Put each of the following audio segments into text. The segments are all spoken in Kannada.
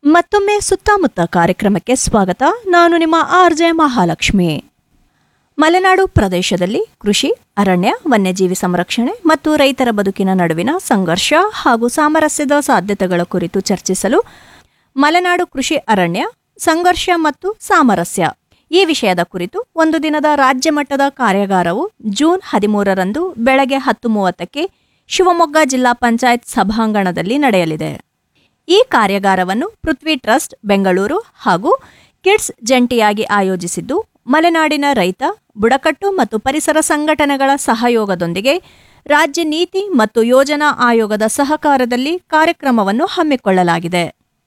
ಮತ್ತೊಮ್ಮೆ ಸುತ್ತಮುತ್ತ ಕಾರ್ಯಕ್ರಮಕ್ಕೆ ಸ್ವಾಗತ. ನಾನು ನಿಮ್ಮ ಆರ್ಜೆ ಮಹಾಲಕ್ಷ್ಮಿ. ಮಲೆನಾಡು ಪ್ರದೇಶದಲ್ಲಿ ಕೃಷಿ, ಅರಣ್ಯ, ವನ್ಯಜೀವಿ ಸಂರಕ್ಷಣೆ ಮತ್ತು ರೈತರ ಬದುಕಿನ ನಡುವಿನ ಸಂಘರ್ಷ ಹಾಗೂ ಸಾಮರಸ್ಯದ ಸಾಧ್ಯತೆಗಳ ಕುರಿತು ಚರ್ಚಿಸಲು ಮಲೆನಾಡು ಕೃಷಿ ಅರಣ್ಯ ಸಂಘರ್ಷ ಮತ್ತು ಸಾಮರಸ್ಯ ಈ ವಿಷಯದ ಕುರಿತು ಒಂದು ದಿನದ ರಾಜ್ಯ ಮಟ್ಟದ ಕಾರ್ಯಾಗಾರವು ಜೂನ್ 13ರಂದು ಬೆಳಗ್ಗೆ 10:30ಕ್ಕೆ ಶಿವಮೊಗ್ಗ ಜಿಲ್ಲಾ ಪಂಚಾಯತ್ ಸಭಾಂಗಣದಲ್ಲಿ ನಡೆಯಲಿದೆ. ಈ ಕಾರ್ಯಾಗಾರವನ್ನು ಪೃಥ್ವಿ ಟ್ರಸ್ಟ್ ಬೆಂಗಳೂರು ಹಾಗೂ ಕಿಡ್ಸ್ ಜಂಟಿಯಾಗಿ ಆಯೋಜಿಸಿದ್ದು, ಮಲೆನಾಡಿನ ರೈತ, ಬುಡಕಟ್ಟು ಮತ್ತು ಪರಿಸರ ಸಂಘಟನೆಗಳ ಸಹಯೋಗದೊಂದಿಗೆ ರಾಜ್ಯ ನೀತಿ ಮತ್ತು ಯೋಜನಾ ಆಯೋಗದ ಸಹಕಾರದಲ್ಲಿ ಕಾರ್ಯಕ್ರಮವನ್ನು ಹಮ್ಮಿಕೊಳ್ಳಲಾಗಿದೆ.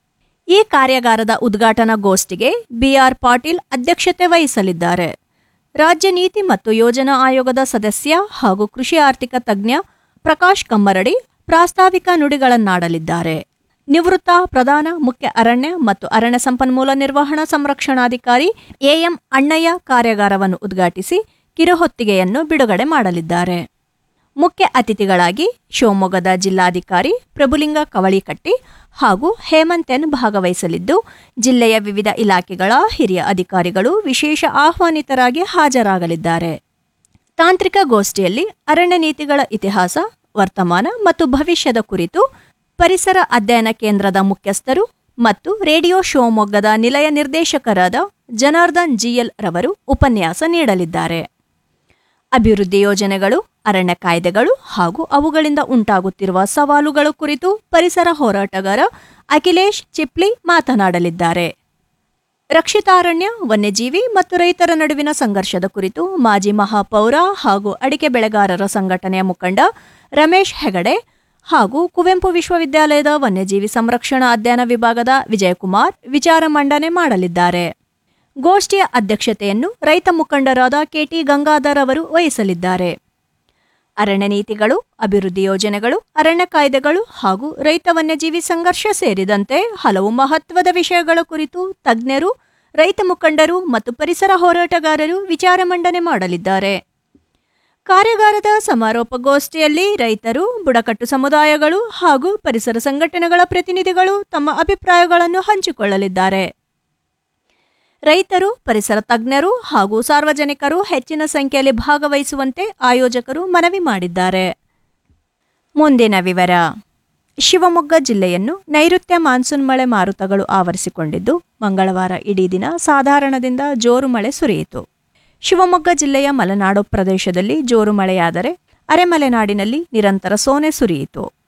ಈ ಕಾರ್ಯಾಗಾರದ ಉದ್ಘಾಟನಾ ಗೋಷ್ಠಿಗೆ ಬಿಆರ್ ಪಾಟೀಲ್ ಅಧ್ಯಕ್ಷತೆ ವಹಿಸಲಿದ್ದಾರೆ. ರಾಜ್ಯ ನೀತಿ ಮತ್ತು ಯೋಜನಾ ಆಯೋಗದ ಸದಸ್ಯ ಹಾಗೂ ಕೃಷಿ ಆರ್ಥಿಕ ತಜ್ಞ ಪ್ರಕಾಶ್ ಕಮ್ಮರಡಿ ಪ್ರಾಸ್ತಾವಿಕ ನುಡಿಗಳನ್ನಾಡಲಿದ್ದಾರೆ. ನಿವೃತ್ತ ಪ್ರಧಾನ ಮುಖ್ಯ ಅರಣ್ಯ ಮತ್ತು ಅರಣ್ಯ ಸಂಪನ್ಮೂಲ ನಿರ್ವಹಣಾ ಸಂರಕ್ಷಣಾಧಿಕಾರಿ ಎಎಂ ಅಣ್ಣಯ್ಯ ಕಾರ್ಯಾಗಾರವನ್ನು ಉದ್ಘಾಟಿಸಿ ಕಿರುಹೊತ್ತಿಗೆಯನ್ನು ಬಿಡುಗಡೆ ಮಾಡಲಿದ್ದಾರೆ. ಮುಖ್ಯ ಅತಿಥಿಗಳಾಗಿ ಶಿವಮೊಗ್ಗದ ಜಿಲ್ಲಾಧಿಕಾರಿ ಪ್ರಭುಲಿಂಗ ಕವಳಿಕಟ್ಟಿ ಹಾಗೂ ಹೇಮಂತ್ ಎನ್ ಭಾಗವಹಿಸಲಿದ್ದು, ಜಿಲ್ಲೆಯ ವಿವಿಧ ಇಲಾಖೆಗಳ ಹಿರಿಯ ಅಧಿಕಾರಿಗಳು ವಿಶೇಷ ಆಹ್ವಾನಿತರಾಗಿ ಹಾಜರಾಗಲಿದ್ದಾರೆ. ತಾಂತ್ರಿಕ ಗೋಷ್ಠಿಯಲ್ಲಿ ಅರಣ್ಯ ನೀತಿಗಳ ಇತಿಹಾಸ, ವರ್ತಮಾನ ಮತ್ತು ಭವಿಷ್ಯದ ಕುರಿತು ಪರಿಸರ ಅಧ್ಯಯನ ಕೇಂದ್ರದ ಮುಖ್ಯಸ್ಥರು ಮತ್ತು ರೇಡಿಯೋ ಶಿವಮೊಗ್ಗದ ನಿಲಯ ನಿರ್ದೇಶಕರಾದ ಜನಾರ್ದನ್ ಜಿಎಲ್ ರವರು ಉಪನ್ಯಾಸ ನೀಡಲಿದ್ದಾರೆ. ಅಭಿವೃದ್ಧಿ ಯೋಜನೆಗಳು, ಅರಣ್ಯ ಕಾಯ್ದೆಗಳು ಹಾಗೂ ಅವುಗಳಿಂದ ಉಂಟಾಗುತ್ತಿರುವ ಸವಾಲುಗಳ ಕುರಿತು ಪರಿಸರ ಹೋರಾಟಗಾರ ಅಖಿಲೇಶ್ ಚಿಪ್ಲಿ ಮಾತನಾಡಲಿದ್ದಾರೆ. ರಕ್ಷಿತಾರಣ್ಯ, ವನ್ಯಜೀವಿ ಮತ್ತು ರೈತರ ನಡುವಿನ ಸಂಘರ್ಷದ ಕುರಿತು ಮಾಜಿ ಮಹಾಪೌರ ಹಾಗೂ ಅಡಿಕೆ ಬೆಳೆಗಾರರ ಸಂಘಟನೆಯ ಮುಖಂಡ ರಮೇಶ್ ಹೆಗಡೆ ಹಾಗೂ ಕುವೆಂಪು ವಿಶ್ವವಿದ್ಯಾಲಯದ ವನ್ಯಜೀವಿ ಸಂರಕ್ಷಣಾ ಅಧ್ಯಯನ ವಿಭಾಗದ ವಿಜಯಕುಮಾರ್ ವಿಚಾರ ಮಂಡನೆ ಮಾಡಲಿದ್ದಾರೆ. ಗೋಷ್ಠಿಯ ಅಧ್ಯಕ್ಷತೆಯನ್ನು ರೈತ ಮುಖಂಡರಾದ ಕೆಟಿ ಗಂಗಾಧರ್ ಅವರು ವಹಿಸಲಿದ್ದಾರೆ. ಅರಣ್ಯ ನೀತಿಗಳು, ಅಭಿವೃದ್ಧಿ ಯೋಜನೆಗಳು, ಅರಣ್ಯ ಕಾಯ್ದೆಗಳು ಹಾಗೂ ರೈತ ವನ್ಯಜೀವಿ ಸಂಘರ್ಷ ಸೇರಿದಂತೆ ಹಲವು ಮಹತ್ವದ ವಿಷಯಗಳ ಕುರಿತು ತಜ್ಞರು, ರೈತ ಮುಖಂಡರು ಮತ್ತು ಪರಿಸರ ಹೋರಾಟಗಾರರು ವಿಚಾರ ಮಂಡನೆ ಮಾಡಲಿದ್ದಾರೆ. ಕಾರ್ಯಾಗಾರದ ಸಮಾರೋಪ ಗೋಷ್ಠಿಯಲ್ಲಿ ರೈತರು, ಬುಡಕಟ್ಟು ಸಮುದಾಯಗಳು ಹಾಗೂ ಪರಿಸರ ಸಂಘಟನೆಗಳ ಪ್ರತಿನಿಧಿಗಳು ತಮ್ಮ ಅಭಿಪ್ರಾಯಗಳನ್ನು ಹಂಚಿಕೊಳ್ಳಲಿದ್ದಾರೆ. ರೈತರು, ಪರಿಸರ ತಜ್ಞರು ಹಾಗೂ ಸಾರ್ವಜನಿಕರು ಹೆಚ್ಚಿನ ಸಂಖ್ಯೆಯಲ್ಲಿ ಭಾಗವಹಿಸುವಂತೆ ಆಯೋಜಕರು ಮನವಿ ಮಾಡಿದ್ದಾರೆ. ಮುಂದಿನ ವಿವರ. ಶಿವಮೊಗ್ಗ ಜಿಲ್ಲೆಯನ್ನು ನೈಋತ್ಯ ಮಾನ್ಸೂನ್ ಮಳೆ ಮಾರುತಗಳು ಆವರಿಸಿಕೊಂಡಿದ್ದು, ಮಂಗಳವಾರ ಇಡೀ ದಿನ ಸಾಧಾರಣದಿಂದ ಜೋರು ಮಳೆ ಸುರಿಯಿತು. ಶಿವಮೊಗ್ಗ ಜಿಲ್ಲೆಯ ಮಲೆನಾಡು ಪ್ರದೇಶದಲ್ಲಿ ಜೋರು ಮಳೆಯಾದರೆ, ಅರೆಮಲೆನಾಡಿನಲ್ಲಿ ನಿರಂತರ ಸೋನೆ ಸುರಿಯಿತು.